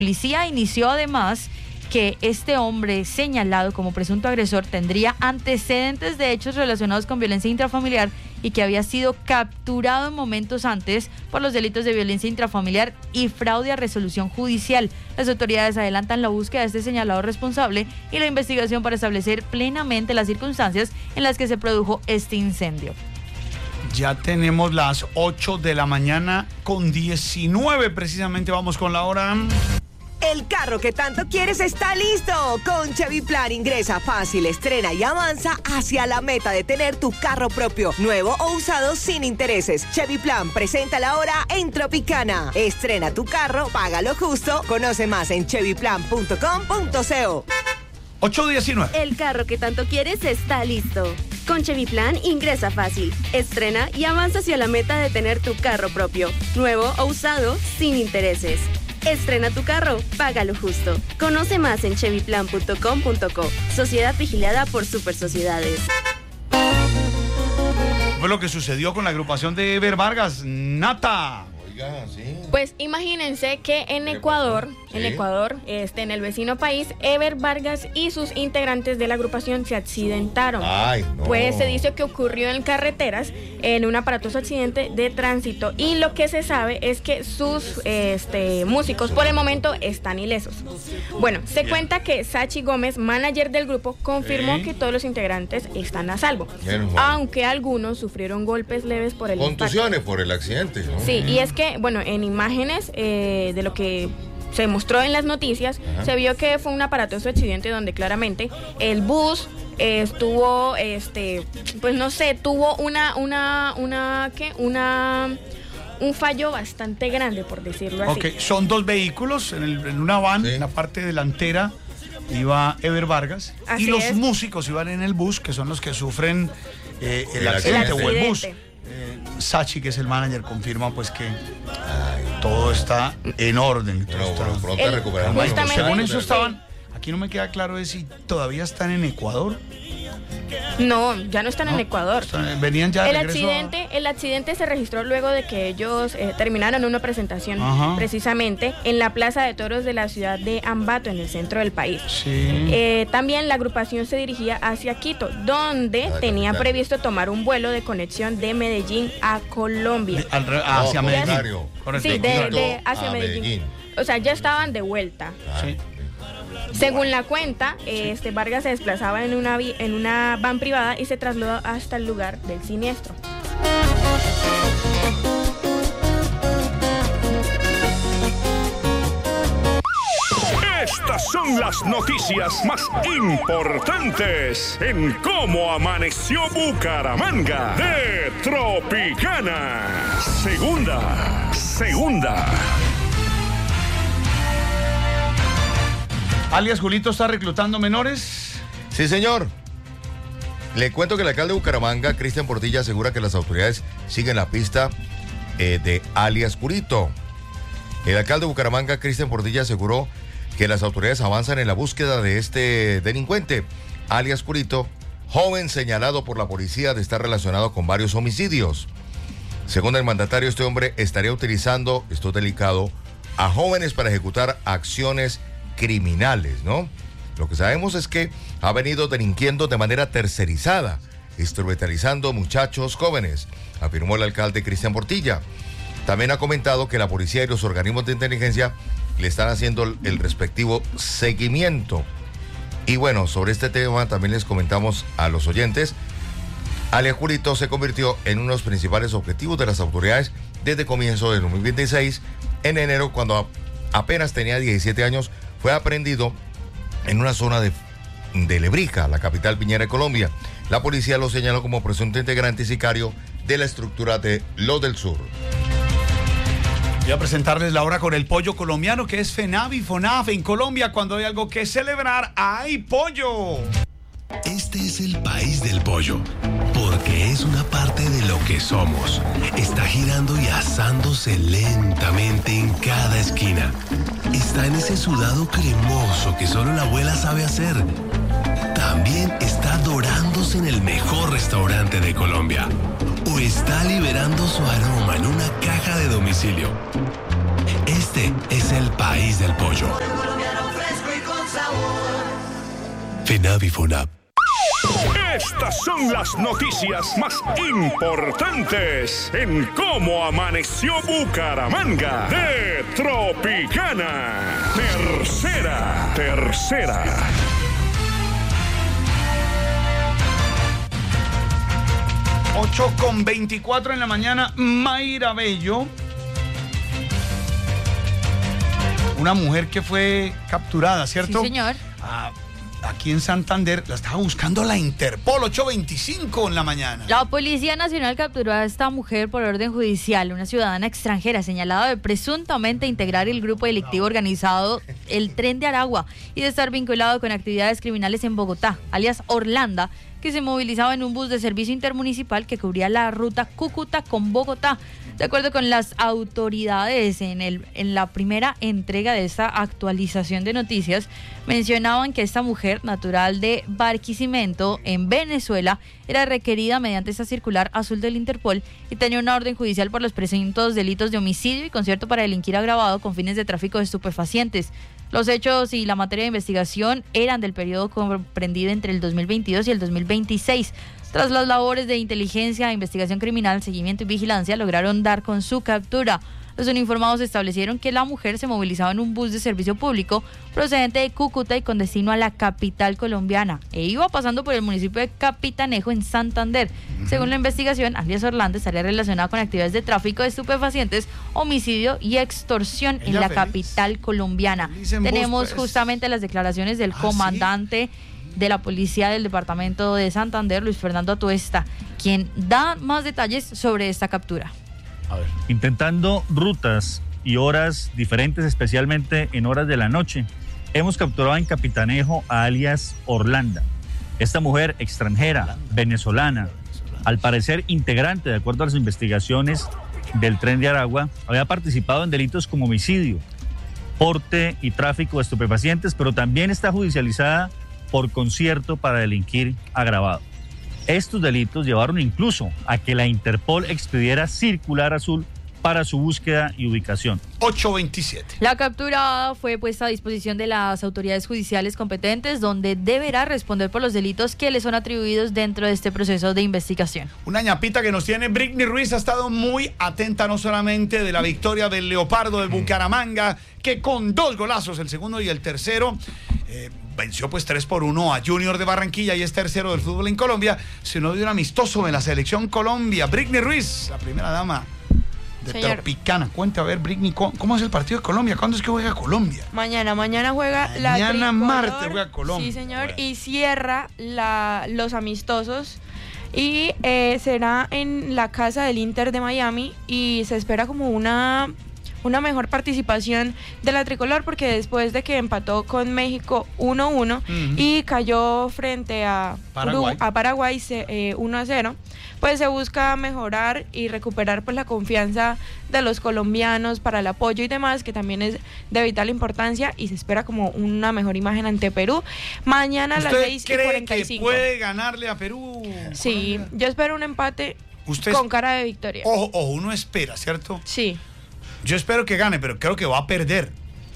policía inició además que este hombre señalado como presunto agresor tendría antecedentes de hechos relacionados con violencia intrafamiliar y que había sido capturado en momentos antes por los delitos de violencia intrafamiliar y fraude a resolución judicial. Las autoridades adelantan la búsqueda de este señalado responsable y la investigación para establecer plenamente las circunstancias en las que se produjo este incendio. Ya tenemos las 8 de la mañana con 19, precisamente vamos con la hora. El carro que tanto quieres está listo. Con Chevy Plan ingresa fácil, estrena y avanza hacia la meta de tener tu carro propio, nuevo o usado sin intereses. Chevy Plan presenta la hora en Tropicana. Estrena tu carro, págalo justo. Conoce más en chevyplan.com.co. 8:19. El carro que tanto quieres está listo. Con Chevy Plan ingresa fácil, estrena y avanza hacia la meta de tener tu carro propio, nuevo o usado sin intereses. Estrena tu carro, págalo justo. Conoce más en chevyplan.com.co. Sociedad vigilada por Super Sociedades. Fue lo que sucedió con la agrupación de Ever Vargas. Nata. Oiga, sí. Pues imagínense que en Ecuador, en el vecino país, Ever Vargas y sus integrantes de la agrupación se accidentaron. Ay, no. Pues se dice que ocurrió en carreteras en un aparatoso accidente de tránsito y lo que se sabe es que sus músicos por el momento están ilesos. Bueno, se cuenta que Sachi Gómez, manager del grupo, confirmó que todos los integrantes están a salvo, aunque algunos sufrieron golpes leves por el contusiones por el accidente, ¿no? Sí, y es que, bueno, en imágenes de lo que se mostró en las noticias, se vio que fue un aparatoso accidente donde claramente el bus estuvo, pues no sé, tuvo un fallo bastante grande, por decirlo así. Ok, son dos vehículos, en una van, en la parte delantera iba Ever Vargas, Así y los es. músicos iban en el bus, que son los que sufren el accidente o el bus. Sachi, que es el manager, confirma pues que todo está en orden. Pronto recuperamos. Según eso estaban, aquí no me queda claro es si todavía están en Ecuador. No, ya no están en Ecuador. Venían ya de El accidente se registró luego de que ellos terminaron una presentación precisamente en la Plaza de Toros de la ciudad de Ambato, en el centro del país. Sí. También la agrupación se dirigía hacia Quito, donde tenía previsto tomar un vuelo de conexión de Medellín a Colombia. Hacia Medellín. Sí, hacia Medellín. O sea, ya estaban de vuelta. Sí. Según la cuenta, Vargas se desplazaba en una van privada y se trasladó hasta el lugar del siniestro. Estas son las noticias más importantes en Cómo Amaneció Bucaramanga de Tropicana. Segunda. Alias Julito está reclutando menores. Sí, señor. Le cuento que el alcalde de Bucaramanga, Cristian Portilla, asegura que las autoridades siguen la pista de alias Curito. El alcalde de Bucaramanga, Cristian Portilla, aseguró que las autoridades avanzan en la búsqueda de este delincuente, alias Curito, joven señalado por la policía de estar relacionado con varios homicidios. Según el mandatario, este hombre estaría utilizando, esto es delicado, a jóvenes para ejecutar acciones criminales, ¿no? Lo que sabemos es que ha venido delinquiendo de manera tercerizada, instrumentalizando muchachos jóvenes, afirmó el alcalde Cristian Portilla. También ha comentado que la policía y los organismos de inteligencia le están haciendo el respectivo seguimiento. Y bueno, sobre este tema también les comentamos a los oyentes, alias Julito se convirtió en uno de los principales objetivos de las autoridades desde comienzo del 2026. En enero, cuando apenas tenía 17 años, fue aprehendido en una zona de Lebrija, la capital piñera de Colombia. La policía lo señaló como presunto integrante y sicario de la estructura de Los del Sur. Voy a presentarles la hora con el pollo colombiano, que es FENAV y FONAF. En Colombia, cuando hay algo que celebrar, ¡hay pollo! Este es el país del pollo, porque es una parte de lo que somos. Está girando y asándose lentamente en cada esquina. Está en ese sudado cremoso que solo la abuela sabe hacer. También está dorándose en el mejor restaurante de Colombia. O está liberando su aroma en una caja de domicilio. Este Este es el país del pollo. FENAVI FONAP. Estas son las noticias más importantes en Cómo Amaneció Bucaramanga de Tropicana. Tercera. 8:24 en la mañana, Mayra Bello. Una mujer que fue capturada, ¿cierto? Sí, señor. Aquí en Santander, la estaba buscando la Interpol, 8:25 en la mañana. La Policía Nacional capturó a esta mujer por orden judicial, una ciudadana extranjera señalada de presuntamente integrar el grupo delictivo organizado El Tren de Aragua y de estar vinculado con actividades criminales en Bogotá, alias Orlanda, que se movilizaba en un bus de servicio intermunicipal que cubría la ruta Cúcuta con Bogotá. De acuerdo con las autoridades, en la primera entrega de esta actualización de noticias, mencionaban que esta mujer, natural de Barquisimeto, en Venezuela, era requerida mediante esta circular azul del Interpol y tenía una orden judicial por los presuntos delitos de homicidio y concierto para delinquir agravado con fines de tráfico de estupefacientes. Los hechos y la materia de investigación eran del periodo comprendido entre el 2022 y el 2026. Tras las labores de inteligencia, investigación criminal, seguimiento y vigilancia, lograron dar con su captura. Los uniformados establecieron que la mujer se movilizaba en un bus de servicio público procedente de Cúcuta y con destino a la capital colombiana e iba pasando por el municipio de Capitanejo en Santander. Según la investigación, alias Orlando estaría relacionada con actividades de tráfico de estupefacientes, homicidio y extorsión en la capital colombiana. Tenemos justamente las declaraciones del comandante de la policía del departamento de Santander, Luis Fernando Atuesta, quien da más detalles sobre esta captura. A ver. Intentando rutas y horas diferentes, especialmente en horas de la noche, hemos capturado en Capitanejo a alias Orlanda. Esta mujer extranjera, venezolana, al parecer integrante, de acuerdo a las investigaciones del Tren de Aragua, había participado en delitos como homicidio, porte y tráfico de estupefacientes, pero también está judicializada por concierto para delinquir agravado. Estos delitos llevaron incluso a que la Interpol expidiera circular azul para su búsqueda y ubicación. 8:27. La captura fue puesta a disposición de las autoridades judiciales competentes, donde deberá responder por los delitos que le son atribuidos dentro de este proceso de investigación. Una ñapita que nos tiene Britney Ruiz ha estado muy atenta no solamente de la victoria del Leopardo del Bucaramanga, que con 2 golazos, el segundo y el tercero, venció pues 3-1 a Junior de Barranquilla y es tercero del fútbol en Colombia, sino de un amistoso en la selección Colombia. Britney Ruiz, la primera dama de Tropicana. Cuenta, a ver, Britney, ¿cómo es el partido de Colombia? ¿Cuándo es que juega Colombia? Mañana juega la tricolor. Mañana martes juega Colombia. Sí, señor, bueno. Y cierra los amistosos y será en la casa del Inter de Miami y se espera como una mejor participación de la tricolor, porque después de que empató con México 1-1 y cayó frente a Paraguay 1-0, pues se busca mejorar y recuperar pues la confianza de los colombianos para el apoyo y demás, que también es de vital importancia, y se espera como una mejor imagen ante Perú. Mañana a las 6:45. ¿Usted cree que puede ganarle a Perú? Sí, yo espero un empate con cara de victoria. Ojo, uno espera, ¿cierto? Sí. Yo espero que gane, pero creo que va a perder.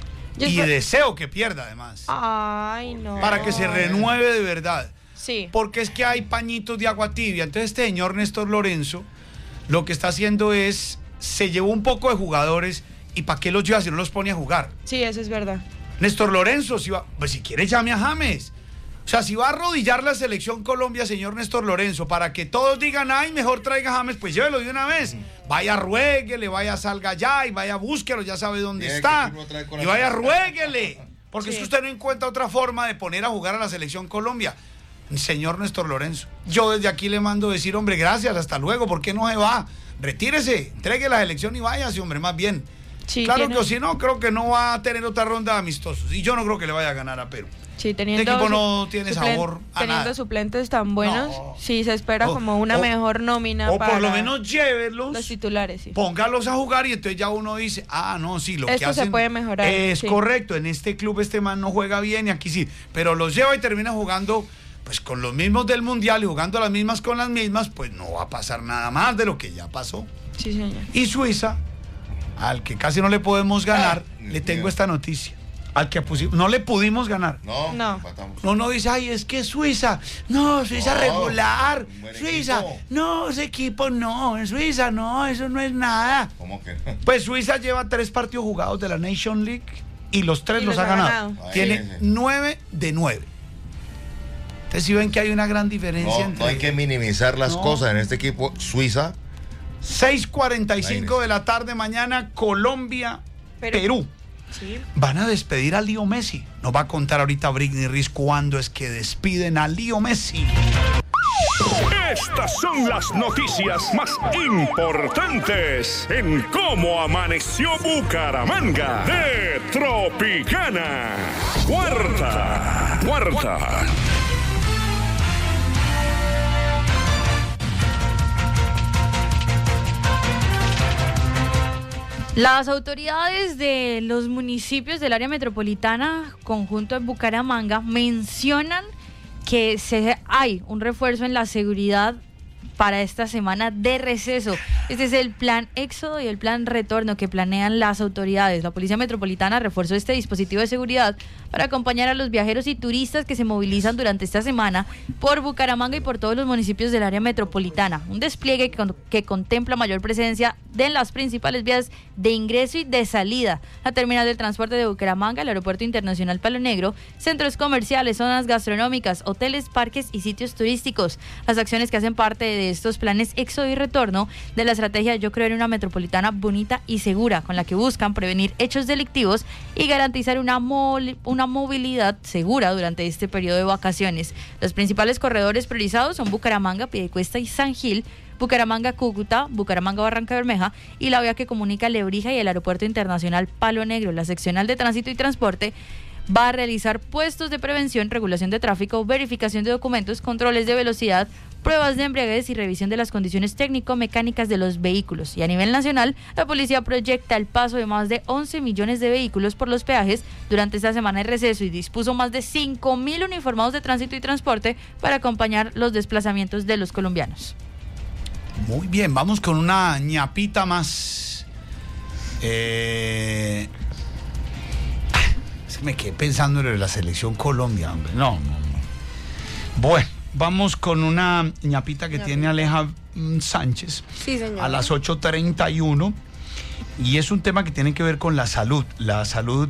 Y deseo que pierda, además. Ay, no. Para que se renueve de verdad. Sí. Porque es que hay pañitos de agua tibia. Entonces este señor Néstor Lorenzo lo que está haciendo es, se llevó un poco de jugadores y ¿para qué los lleva si no los pone a jugar? Sí, eso es verdad. Néstor Lorenzo, pues si quiere llame a James. O sea, si va a arrodillar la selección Colombia, señor Néstor Lorenzo, para que todos digan, ay, mejor traiga a James, pues llévelo de una vez. Vaya, ruéguele, vaya, salga allá y vaya, búsquelo, ya sabe dónde está. Y vaya, ruéguele. Porque es que usted no encuentra otra forma de poner a jugar a la selección Colombia. Señor Néstor Lorenzo, yo desde aquí le mando decir, hombre, gracias, hasta luego, ¿por qué no se va? Retírese, entregue la selección y váyase, hombre, más bien. Sí, claro que si no, creo que no va a tener otra ronda de amistosos. Y yo no creo que le vaya a ganar a Perú. Sí, teniendo el equipo no tiene sabor a teniendo nada. Suplentes tan buenos, sí se espera como una mejor nómina o para por lo menos llévelos, los titulares, sí. Póngalos a jugar y entonces ya uno dice, no, sí, lo que hacen se puede mejorar. Es correcto, en este club este man no juega bien y aquí sí, pero los lleva y termina jugando pues con los mismos del Mundial y jugando las mismas con las mismas, pues no va a pasar nada más de lo que ya pasó. Sí, señor. Y Suiza al que casi no le podemos ganar, le tengo esta noticia. Al que no le pudimos ganar. No. No dice, ay, es que Suiza, no, Suiza regular, Suiza, equipo. No, ese equipo no, en Suiza no, eso no es nada. ¿Cómo que? Pues Suiza lleva 3 partidos jugados de la Nation League y los 3 los ha ganado. Tiene 9 de 9. Entonces, si ven que hay una gran diferencia No hay que minimizar las cosas en este equipo. Suiza. 6:45 de la tarde mañana, Colombia, Perú. Sí. Van a despedir a Leo Messi. Nos va a contar ahorita Britney Rees cuándo es que despiden a Leo Messi. Estas son las noticias más importantes en Cómo Amaneció Bucaramanga de Tropicana. Cuarta. Las autoridades de los municipios del área metropolitana, conjunto de Bucaramanga, mencionan que hay un refuerzo en la seguridad para esta semana de receso. Este es el plan éxodo y el plan retorno que planean las autoridades. La Policía Metropolitana reforzó este dispositivo de seguridad para acompañar a los viajeros y turistas que se movilizan durante esta semana por Bucaramanga y por todos los municipios del área metropolitana. Un despliegue que contempla mayor presencia de las principales vías de ingreso y de salida: la terminal del transporte de Bucaramanga, el Aeropuerto Internacional Palo Negro, centros comerciales, zonas gastronómicas, hoteles, parques y sitios turísticos. Las acciones que hacen parte de estos planes éxodo y retorno de la estrategia Yo Creo en una Metropolitana bonita y segura, con la que buscan prevenir hechos delictivos y garantizar una movilidad segura durante este periodo de vacaciones. Los principales corredores priorizados son Bucaramanga, Piedecuesta y San Gil, Bucaramanga, Cúcuta, Bucaramanga, Barranca Bermeja y la vía que comunica Lebrija y el Aeropuerto Internacional Palo Negro. La seccional de Tránsito y Transporte va a realizar puestos de prevención, regulación de tráfico, verificación de documentos, controles de velocidad, pruebas de embriaguez y revisión de las condiciones técnico-mecánicas de los vehículos. Y a nivel nacional, la policía proyecta el paso de más de 11 millones de vehículos por los peajes durante esta semana de receso y dispuso más de 5.000 uniformados de tránsito y transporte para acompañar los desplazamientos de los colombianos. Muy bien, vamos con una ñapita más. Me quedé pensando en la selección Colombia, hombre. No. Bueno, vamos con una ñapita que tiene Aleja Sánchez. Sí, señor. A las 8:31. Y es un tema que tiene que ver con la salud. La salud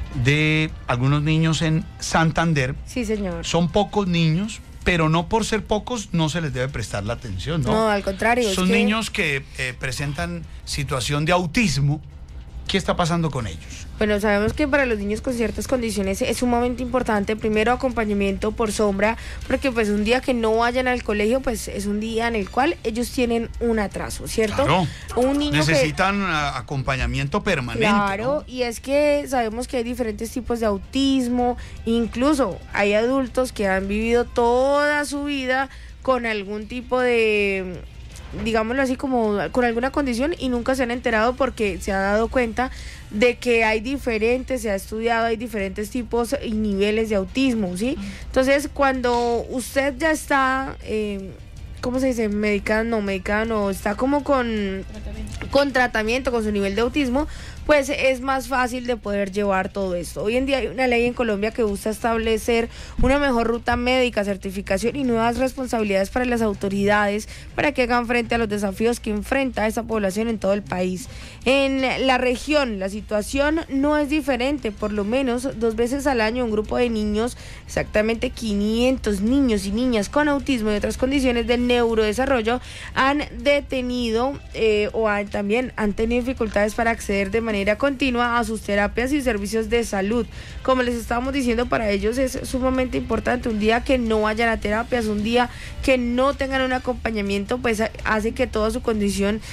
de algunos niños en Santander. Sí, señor. Son pocos niños, pero no por ser pocos no se les debe prestar la atención, ¿no? No, al contrario. Son niños que presentan situación de autismo. ¿Qué está pasando con ellos? Bueno, sabemos que para los niños con ciertas condiciones es sumamente importante, primero, acompañamiento por sombra, porque pues un día que no vayan al colegio, pues es un día en el cual ellos tienen un atraso, ¿cierto? Claro. Un niño necesitan acompañamiento permanente. Claro, ¿no? y es que sabemos que hay diferentes tipos de autismo, incluso hay adultos que han vivido toda su vida con algún tipo de, digámoslo así, como con alguna condición y nunca se han enterado porque se ha dado cuenta de que hay diferentes, se ha estudiado, hay diferentes tipos y niveles de autismo, ¿sí? Entonces, cuando usted ya está, ¿cómo se dice? Medicado, está como con tratamiento, con su nivel de autismo, pues es más fácil de poder llevar todo esto. Hoy en día hay una ley en Colombia que busca establecer una mejor ruta médica, certificación y nuevas responsabilidades para las autoridades para que hagan frente a los desafíos que enfrenta esta población en todo el país. En la región la situación no es diferente, por lo menos 2 veces al año un grupo de niños, exactamente 500 niños y niñas con autismo y otras condiciones de neurodesarrollo han detenido también han tenido dificultades para acceder de manera continua a sus terapias y servicios de salud. Como les estábamos diciendo, para ellos es sumamente importante. Un día que no vayan a terapias, un día que no tengan un acompañamiento, pues hace que toda su condición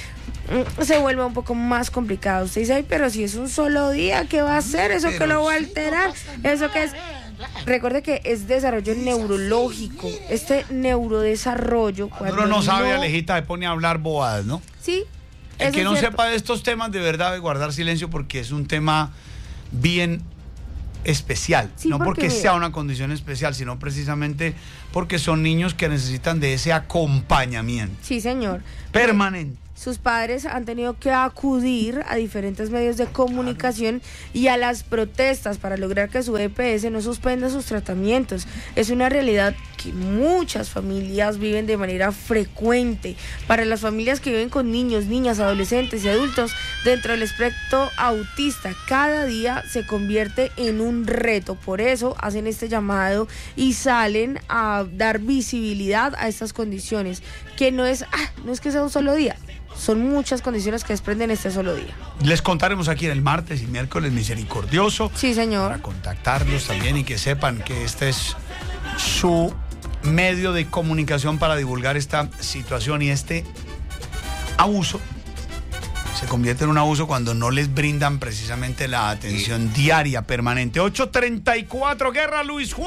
se vuelva un poco más complicada. Usted dice, ay, pero si es un solo día, ¿qué va a hacer? ¿Eso que lo va a alterar? ¿Eso que es? Recuerde que es desarrollo neurológico. Este neurodesarrollo, cuando uno no sabe, Alejita, se pone a hablar bobadas, ¿no? Sí. El que no sepa de estos temas, de verdad debe guardar silencio, porque es un tema bien especial. Sí, no porque sea una condición especial, sino precisamente porque son niños que necesitan de ese acompañamiento. Sí, señor. Permanente. sus padres han tenido que acudir a diferentes medios de comunicación y a las protestas para lograr que su EPS no suspenda sus tratamientos. Es una realidad que muchas familias viven de manera frecuente. Para las familias que viven con niños, niñas, adolescentes y adultos dentro del espectro autista, cada día se convierte en un reto. Por eso hacen este llamado y salen a dar visibilidad a estas condiciones, que no es que sea un solo día. Son muchas condiciones que desprenden este solo día. Les contaremos aquí en el martes y miércoles misericordioso. Sí, señor. Para contactarlos también y que sepan que este es su medio de comunicación para divulgar esta situación, y este abuso se convierte en un abuso cuando no les brindan precisamente la atención diaria, permanente. 8:34, Guerra Luis Juan.